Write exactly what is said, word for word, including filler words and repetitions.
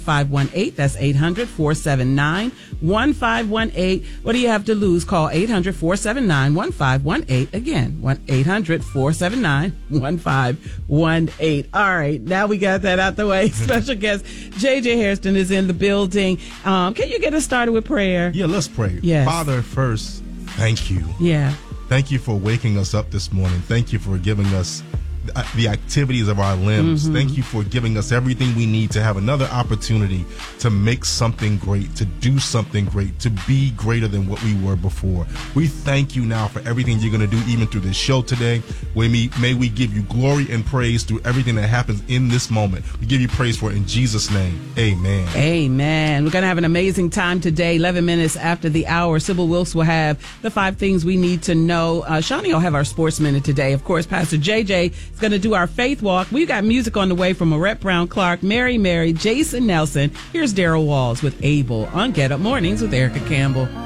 five one eight. That's eight hundred, four seven nine, one five one eight. What do you have to lose? Call eight hundred, four seven nine, one five one eight. Again, one eight hundred, four seven nine, one five one eight. All right, now we got that out the way. Special guest J J Hairston is in the building. Um, can you get us started with prayer? Yeah, let's pray. Yes. Father, first, thank you. Yeah. Thank you for waking us up this morning. Thank you for giving us the activities of our limbs. Mm-hmm. Thank you for giving us everything we need to have another opportunity to make something great, to do something great, to be greater than what we were before. We thank you now for everything you're going to do even through this show today. May we, may we give you glory and praise through everything that happens in this moment. We give you praise for it in Jesus' name. Amen. Amen. We're going to have an amazing time today. eleven minutes after the hour, Sybil Wilkes will have the five things we need to know. Uh, Shawnee will have our sports minute today. Of course, Pastor J J is going to do our faith walk. We've got music on the way from Marette Brown Clark, Mary Mary, Jason Nelson. Here's Daryl Walls with Abel on Get Up Mornings with Erica Campbell.